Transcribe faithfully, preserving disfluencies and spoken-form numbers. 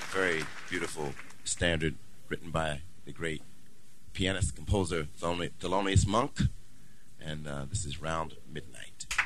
very beautiful standard written by the great pianist, composer, Thelonious Monk. And uh, this is Round Midnight.